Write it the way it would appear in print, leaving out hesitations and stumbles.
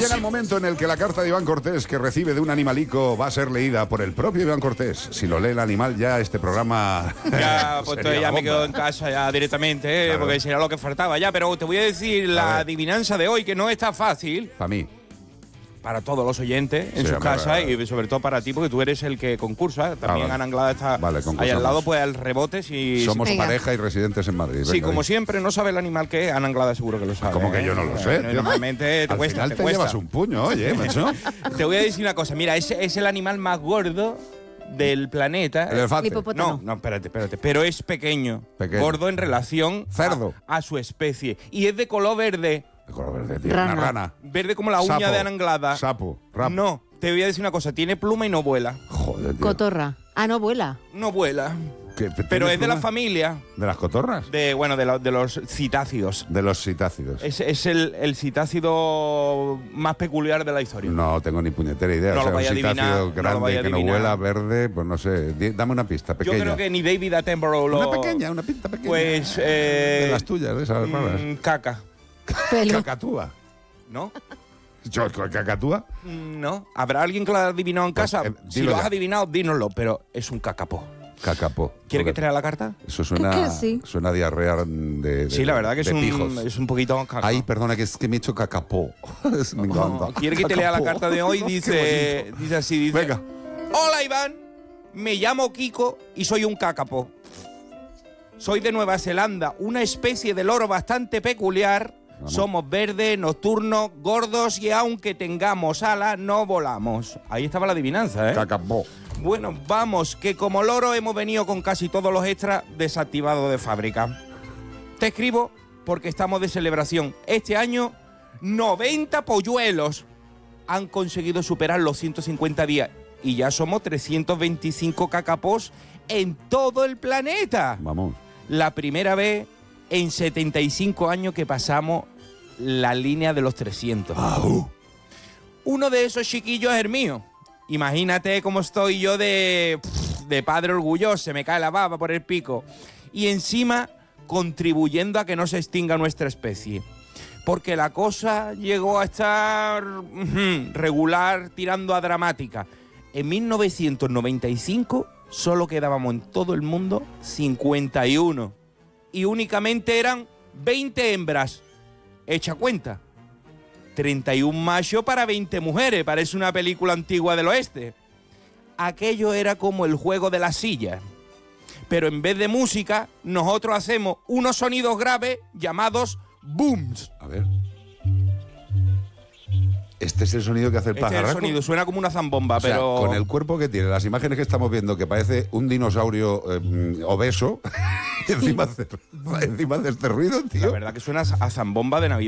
llega el momento en el que la carta de Iván Cortés que recibe de un animalico va a ser leída por el propio Iván Cortés. Si lo lee el animal ya este programa... Ya, pues ya me quedo en casa ya directamente, Claro. porque será lo que faltaba ya. Pero te voy a decir la adivinanza de hoy, que no está fácil. Para mí. Para todos los oyentes en Sí, sus hombre, casas y sobre todo para ti, porque tú eres el que concursa. También vale. Ana Anglada está Vale, ahí concursamos. al lado, pues al rebote. Si Somos Venga. pareja y residentes en Madrid. Sí, Venga, como di. siempre, no sabe el animal que es. Ana Anglada seguro que lo sabe. ¿Cómo que yo no lo sé, tío? Normalmente te Al cuesta, final te te cuesta. llevas un puño, oye, macho. Te voy a decir una cosa. Mira, es el animal más gordo del planeta. El elefante. El hipopótamo. No, espérate. Pero es pequeño. Pequeño. Gordo en relación Cerdo. a su especie. Y es de color verde. De color verde, tío. Rana. Una rana. Verde como la uña Sapo. de Ana Anglada. Sapo. Rap. No, te voy a decir una cosa. Tiene pluma y no vuela. Joder, tío. Cotorra. Ah, no vuela. No vuela. ¿Qué, Pero ¿tienes es de la pluma? familia ¿De las cotorras? de los citácidos. De los citácidos. Es el citácido más peculiar de la historia. No tengo ni puñetera idea. No o sea, lo vaya a un citácido adivinar, no lo grande vaya a que no adivinar. vuela, verde, pues no sé. Dame una pista Yo pequeña. creo que ni David Attenborough lo... Una pinta pequeña. Pues... de las tuyas, de esas raras. Caca. Pelo. Cacatúa. ¿No? Yo, ¿cacatúa? No. ¿Habrá alguien que lo haya adivinado en Pues, casa? Si dilo lo has ya. adivinado, dínoslo, pero es un cacapó. Cacapó. ¿Quiere que Joder. te lea la carta? Eso suena, Creo que sí. suena a diarrea de Sí, la verdad que de pijos. es un poquito caca. Ay, perdona, que es que me he hecho cacapó. Me encanta. ¿Quiere que te lea la Cacapó. carta de hoy? Qué Dice, bonito. dice así, dice... Venga. Hola, Iván. Me llamo Kiko y soy un cacapó. Soy de Nueva Zelanda, una especie de loro bastante peculiar. Vamos. Somos verdes, nocturnos, gordos y aunque tengamos alas, no volamos. Ahí estaba la adivinanza, ¿eh? Cacapó. Bueno, vamos, que como loro hemos venido con casi todos los extras desactivados de fábrica. Te escribo porque estamos de celebración. Este año, 90 polluelos han conseguido superar los 150 días y ya somos 325 cacapós en todo el planeta. Vamos. La primera vez en 75 años que pasamos la línea de los 300. Uno de esos chiquillos es el mío. Imagínate cómo estoy yo de padre orgulloso, se me cae la baba por el pico. Y encima contribuyendo a que no se extinga nuestra especie. Porque la cosa llegó a estar regular, tirando a dramática. En 1995 solo quedábamos en todo el mundo 51. Y únicamente eran 20 hembras. Echa cuenta. 31 machos para 20 mujeres. Parece una película antigua del oeste. Aquello era como el juego de las sillas. Pero en vez de música, nosotros hacemos unos sonidos graves llamados booms. A ver. Este es el sonido que hace el Este es el pajarraco. sonido, suena como una zambomba, O sea, pero... con el cuerpo que tiene, las imágenes que estamos viendo, que parece un dinosaurio obeso, encima hace este ruido, tío. La verdad que suena a zambomba de Navidad.